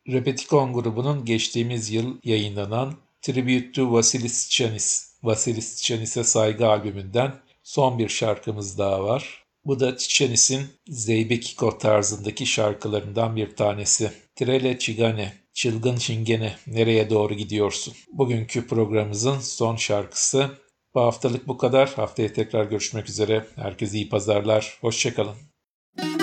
Repetikon grubunun geçtiğimiz yıl yayınlanan Tribute to Vasilis Tsanis'e saygı albümünden son bir şarkımız daha var. Bu da Tsanis'in Zeybekiko tarzındaki şarkılarından bir tanesi. Trele Çigane, Çılgın Çingene, nereye doğru gidiyorsun? Bugünkü programımızın son şarkısı. Bu haftalık bu kadar. Haftaya tekrar görüşmek üzere. Herkese iyi pazarlar. Hoşça kalın.